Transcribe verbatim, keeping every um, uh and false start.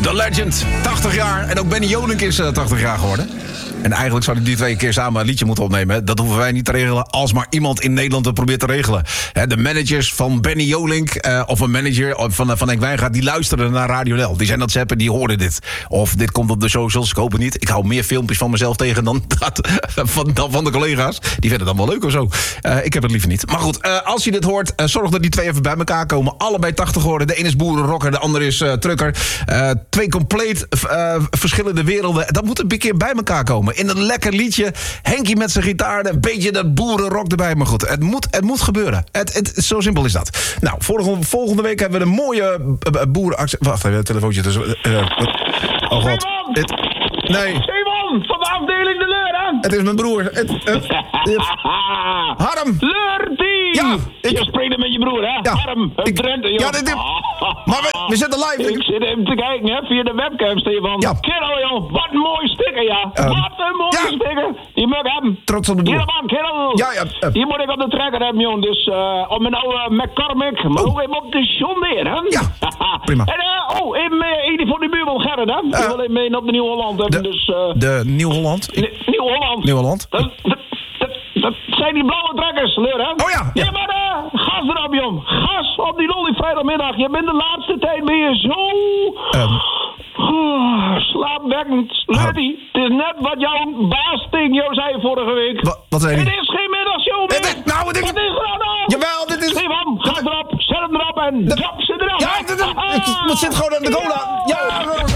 The Legend, tachtig jaar. En ook Benny Jolink is uh, tachtig jaar geworden. En eigenlijk zouden die twee keer samen een liedje moeten opnemen. Dat hoeven wij niet te regelen als maar iemand in Nederland het probeert te regelen. He, de managers van Benny Jolink uh, of een manager van, van Henk Wijngaard... die luisteren naar Radio N L. Die zijn dat zappen, die hoorden dit. Of dit komt op de socials, ik hoop het niet. Ik hou meer filmpjes van mezelf tegen dan, dat, van, dan van de collega's. Die vinden het dan wel leuk of zo. Uh, ik heb het liever niet. Maar goed, uh, als je dit hoort, uh, zorg dat die twee even bij elkaar komen. Allebei tachtig geworden. De ene is boerenrocker, de andere is uh, trucker. Uh, twee compleet uh, verschillende werelden. Dat moet een keer bij elkaar komen. In een lekker liedje. Henkie met zijn gitaar. Een beetje dat boerenrock erbij. Maar goed, het moet, het moet gebeuren. Het, het, zo simpel is dat. Nou, volgende, volgende week hebben we een mooie uh, boerenactie. Wacht even, een telefoontje tussen. Uh, oh god. Het, nee. Simon, van de afdeling De Leur, hè? Het is mijn broer. Het, het, het, Harm. Leurtie! Ja. Ik, je spreekt er met je broer, hè? Ja. Harm, het Drenthe, joh. Ja, dit, dit, maar we, we zitten live. Ik zit even te kijken, hè, via de webcam, Stefan. Ja. Kerel, joh, wat een mooi sticker, ja. Um, wat een mooie ja. sticker. Die moet ik hebben. Trots op de broer. Hier, man, kerel. Ja, ja. Uh. Die moet ik op de trekker hebben, joh. Dus, uh, op mijn oude McCormick. Maar Oh. ook even op de John Deere, hè? Ja, prima. En, uh, oh, even mee, even voor de buurman Gerrit, hè? Die Uh. wil even mee op de Nieuw-Holland hebben, De, dus... Uh, de Nieuw-Holland? Nieuw-Holland. Nieuw-Holland? Dat, dat, dat, dat zijn die blauwe trekkers, Leur, hè? Oh ja, ja. Ja, maar uh, gas erop, jong. Gas op die lolly vrijdagmiddag. Je bent de laatste tijd ben je zo... Um. Oh, slaapwekkend. Leurtie, het is net wat jouw baas tegen jou zei vorige week. Wa, wat zei hij? Het is geen middagshow meer. Het is, nou, het is... Wat is er aan de hand? Jawel, dit is... Stefan, gas erop, zet hem erop en drop ze erop. Ja, ik, ik, ik, ik zit gewoon aan de cola. Ja,